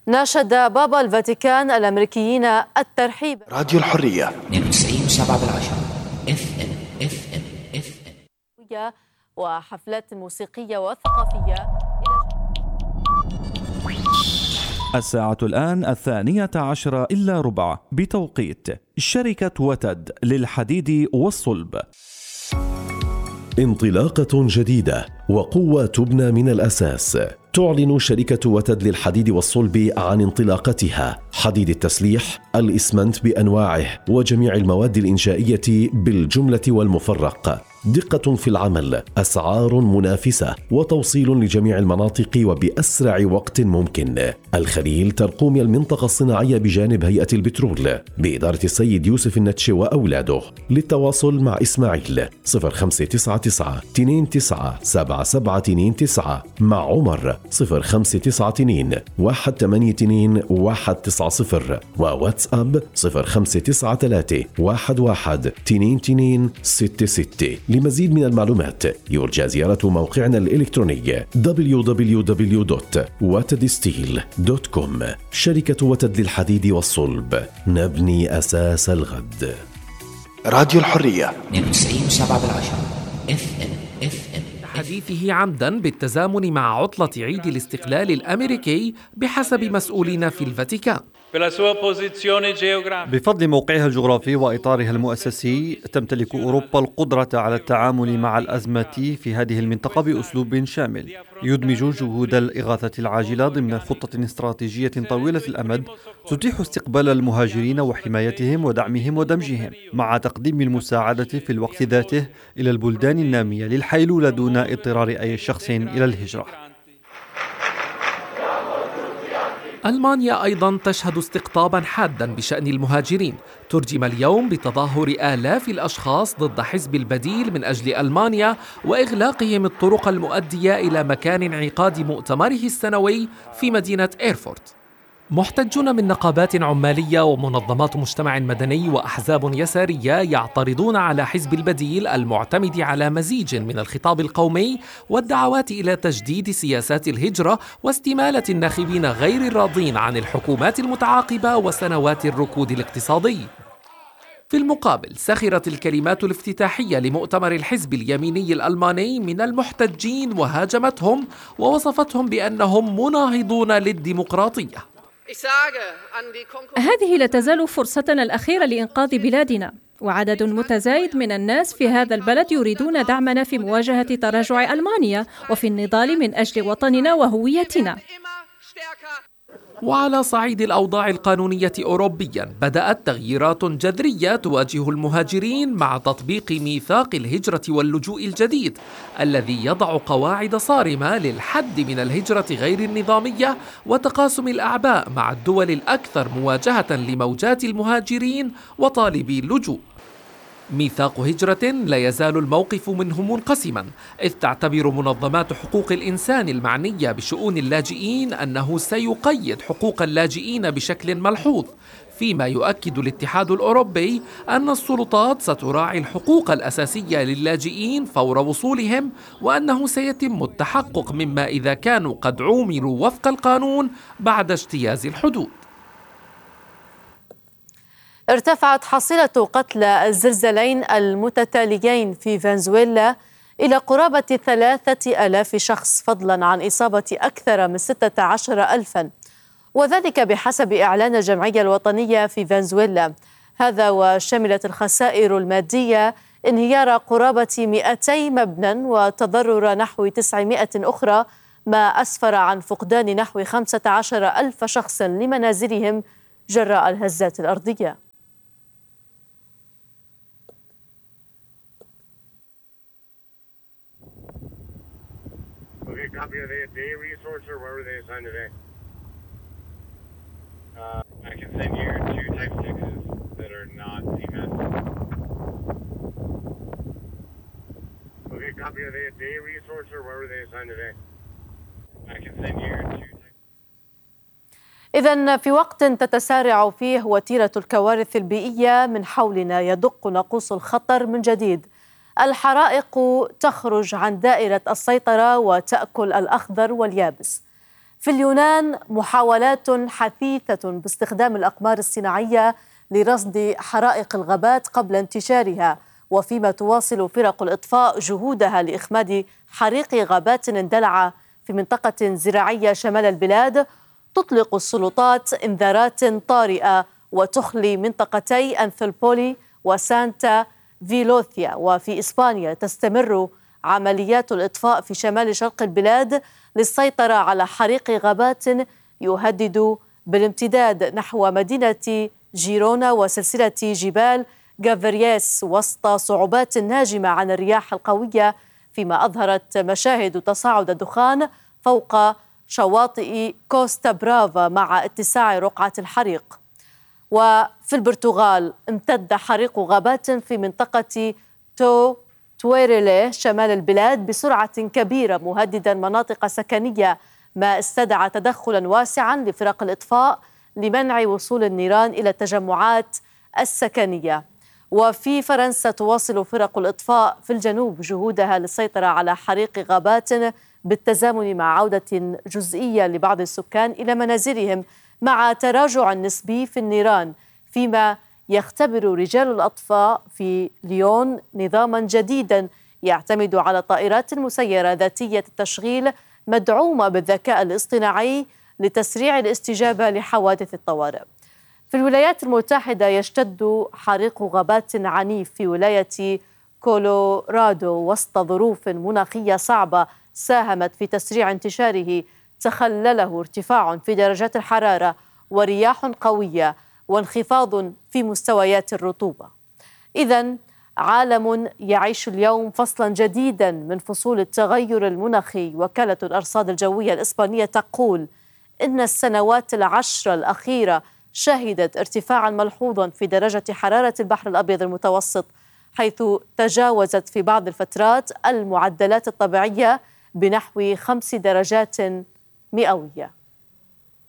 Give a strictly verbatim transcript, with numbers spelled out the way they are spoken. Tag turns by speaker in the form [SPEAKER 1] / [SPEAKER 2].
[SPEAKER 1] ناشد بابا الفاتيكان الأمريكيين الترحيب.
[SPEAKER 2] راديو الحرية
[SPEAKER 3] تسعين وسبعة بالعشرة اف ام اف ام اف
[SPEAKER 1] ام وحفلات موسيقية وثقافية.
[SPEAKER 4] الساعة الآن الثانية عشرة إلا ربع بتوقيت شركة وتد للحديد والصلب.
[SPEAKER 5] انطلاقة جديدة وقوة تبنى من الأساس. تعلن شركة وتد للحديد والصلب عن انطلاقتها حديد التسليح، الإسمنت بأنواعه وجميع المواد الإنشائية بالجملة والمفرق. دقة في العمل، أسعار منافسة، وتوصيل لجميع المناطق وبأسرع وقت ممكن. الخليل ترقوم المنطقة الصناعية بجانب هيئة البترول بإدارة السيد يوسف النتشي وأولاده. للتواصل مع إسماعيل صفر خمسة تسعة تسعة اثنين تسعة سبعة سبعة اثنين تسعة، مع عمر صفر خمسة تسعة اثنين واحد ثمانية اثنين واحد تسعة صفر، وواتساب صفر خمسة تسعة ثلاثة واحد واحد اثنين اثنين ستة ستة. لمزيد من المعلومات يرجى زيارة موقعنا الإلكتروني دبليو دبليو دبليو دوت وتد ستيل دوت كوم. شركة وتد للحديد والصلب، نبني أساس الغد.
[SPEAKER 2] راديو الحرية
[SPEAKER 3] تسعين وسبعة بالعشرة اف ام اف ام.
[SPEAKER 6] حديثه عمدا بالتزامن مع عطلة عيد الاستقلال الأمريكي بحسب مسؤولين في الفاتيكان.
[SPEAKER 7] بفضل موقعها الجغرافي وإطارها المؤسسي تمتلك أوروبا القدرة على التعامل مع الأزمة في هذه المنطقة بأسلوب شامل يدمج جهود الإغاثة العاجلة ضمن خطة استراتيجية طويلة الأمد تتيح استقبال المهاجرين وحمايتهم ودعمهم ودمجهم مع تقديم المساعدة في الوقت ذاته إلى البلدان النامية للحيلولة دون اضطرار أي شخص إلى الهجرة.
[SPEAKER 6] ألمانيا أيضاً تشهد استقطاباً حاداً بشأن المهاجرين. ترجم اليوم بتظاهر آلاف الأشخاص ضد حزب البديل من أجل ألمانيا وإغلاقهم الطرق المؤدية إلى مكان انعقاد مؤتمره السنوي في مدينة إيرفورت. محتجون من نقابات عمالية ومنظمات مجتمع مدني وأحزاب يسارية يعترضون على حزب البديل المعتمد على مزيج من الخطاب القومي والدعوات إلى تجديد سياسات الهجرة واستمالة الناخبين غير الراضين عن الحكومات المتعاقبة وسنوات الركود الاقتصادي. في المقابل سخرت الكلمات الافتتاحية لمؤتمر الحزب اليميني الألماني من المحتجين وهاجمتهم ووصفتهم بأنهم مناهضون للديمقراطية.
[SPEAKER 8] هذه لا تزال فرصتنا الأخيرة لإنقاذ بلادنا، وعدد متزايد من الناس في هذا البلد يريدون دعمنا في مواجهة تراجع ألمانيا وفي النضال من أجل وطننا وهويتنا.
[SPEAKER 6] وعلى صعيد الأوضاع القانونية أوروبياً بدأت تغييرات جذرية تواجه المهاجرين مع تطبيق ميثاق الهجرة واللجوء الجديد الذي يضع قواعد صارمة للحد من الهجرة غير النظامية وتقاسم الأعباء مع الدول الأكثر مواجهة لموجات المهاجرين وطالبي اللجوء. ميثاق هجرة لا يزال الموقف منه منقسما، إذ تعتبر منظمات حقوق الإنسان المعنية بشؤون اللاجئين أنه سيقيد حقوق اللاجئين بشكل ملحوظ، فيما يؤكد الاتحاد الأوروبي أن السلطات ستراعي الحقوق الأساسية للاجئين فور وصولهم، وأنه سيتم التحقق مما إذا كانوا قد عوملوا وفق القانون بعد اجتياز الحدود.
[SPEAKER 1] ارتفعت حصيلة قتلى الزلزالين المتتاليين في فنزويلا إلى قرابة ثلاثة آلاف شخص، فضلا عن إصابة أكثر من ستة عشر ألفا، وذلك بحسب إعلان الجمعية الوطنية في فنزويلا. هذا وشملت الخسائر المادية انهيار قرابة مئتي مبنى وتضرر نحو تسعمائة أخرى، ما أسفر عن فقدان نحو خمسة عشر ألف شخص لمنازلهم جراء الهزات الأرضية.
[SPEAKER 9] Okay, copy. Are they a day resource or where were they assigned today? Uh, I can send you two type sixes that are not C M S. Okay, copy. Are they a day resource or where were they assigned today? I can send you two type.
[SPEAKER 1] إذن في وقت تتسارع فيه وتيرة الكوارث البيئية من حولنا يدق ناقوس الخطر من جديد. الحرائق تخرج عن دائرة السيطرة وتأكل الأخضر واليابس. في اليونان محاولات حثيثة باستخدام الأقمار الصناعية لرصد حرائق الغابات قبل انتشارها، وفيما تواصل فرق الإطفاء جهودها لإخماد حريق غابات اندلع في منطقة زراعية شمال البلاد، تطلق السلطات إنذارات طارئة وتخلي منطقتي أنثولبولي وسانتا فيلوثيا. وفي إسبانيا تستمر عمليات الإطفاء في شمال شرق البلاد للسيطرة على حريق غابات يهدد بالامتداد نحو مدينة جيرونا وسلسلة جبال غافرييس وسط صعوبات ناجمة عن الرياح القوية، فيما أظهرت مشاهد تصاعد الدخان فوق شواطئ كوستا برافا مع اتساع رقعة الحريق. وفي البرتغال امتد حريق غابات في منطقة تو تويريلي شمال البلاد بسرعة كبيرة مهددا مناطق سكنية، ما استدعى تدخلا واسعا لفرق الإطفاء لمنع وصول النيران إلى التجمعات السكنية. وفي فرنسا تواصل فرق الإطفاء في الجنوب جهودها للسيطرة على حريق غابات بالتزامن مع عودة جزئية لبعض السكان إلى منازلهم مع تراجع نسبي في النيران، فيما يختبر رجال الأطفاء في ليون نظاما جديدا يعتمد على طائرات مسيرة ذاتية التشغيل مدعومة بالذكاء الاصطناعي لتسريع الاستجابة لحوادث الطوارئ. في الولايات المتحدة يشتد حريق غابات عنيف في ولاية كولورادو وسط ظروف مناخية صعبة ساهمت في تسريع انتشاره، تخلله ارتفاع في درجات الحرارة ورياح قوية وانخفاض في مستويات الرطوبة. إذن عالم يعيش اليوم فصلا جديدا من فصول التغير المناخي. وكالة الأرصاد الجوية الإسبانية تقول إن السنوات العشر الأخيرة شهدت ارتفاعا ملحوظا في درجة حرارة البحر الأبيض المتوسط، حيث تجاوزت في بعض الفترات المعدلات الطبيعية بنحو خمس درجات مئوية.